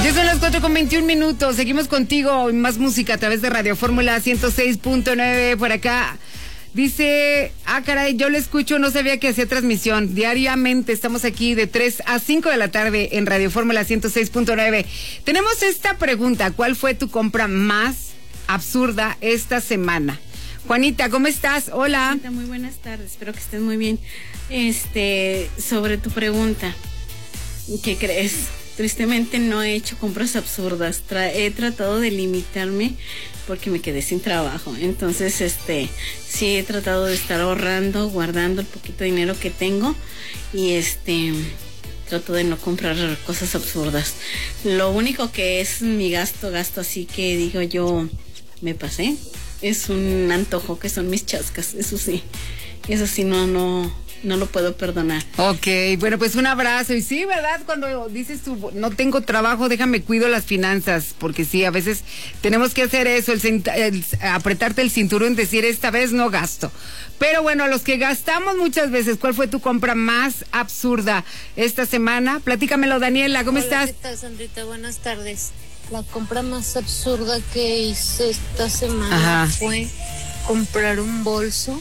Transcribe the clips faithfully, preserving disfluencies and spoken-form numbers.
Ya son las cuatro con veintiún minutos. Seguimos contigo. Más música a través de Radio Fórmula ciento seis punto nueve. Por acá dice, ah, caray, yo le escucho, no sabía que hacía transmisión. Diariamente estamos aquí de tres a cinco de la tarde en Radio Fórmula ciento seis punto nueve. Tenemos esta pregunta: ¿cuál fue tu compra más absurda esta semana? Juanita, ¿cómo estás? Hola. Juanita, muy buenas tardes, espero que estés muy bien. Este, sobre tu pregunta, ¿qué crees? Tristemente no he hecho compras absurdas. Tra- he tratado de limitarme porque me quedé sin trabajo. Entonces, este, sí he tratado de estar ahorrando, guardando el poquito dinero que tengo y este, trato de no comprar cosas absurdas. Lo único que es mi gasto, gasto así que digo yo, me pasé, es un antojo que son mis chascas, eso sí. Eso sí, no, no... no lo puedo perdonar. Ok, bueno, pues un abrazo. Y sí, ¿verdad? Cuando dices tú, no tengo trabajo, déjame cuido las finanzas, porque sí, a veces tenemos que hacer eso, el, el apretarte el cinturón, decir, esta vez no gasto. Pero bueno, a los que gastamos muchas veces, ¿cuál fue tu compra más absurda esta semana? Platícamelo, Daniela, ¿cómo Hola, estás? ¿qué tal, Sandrita? Buenas tardes. La compra más absurda que hice esta semana Ajá. fue comprar un bolso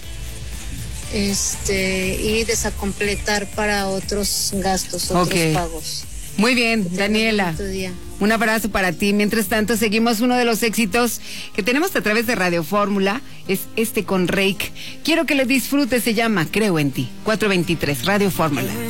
este y desacompletar para otros gastos, otros Ok. pagos. Muy bien, Que tengas Daniela. bonito día. Un abrazo para ti. Mientras tanto, seguimos uno de los éxitos que tenemos a través de Radio Fórmula, es este con Reik. Quiero que lo disfrutes, se llama Creo en ti. cuatro veintitrés, Radio Fórmula.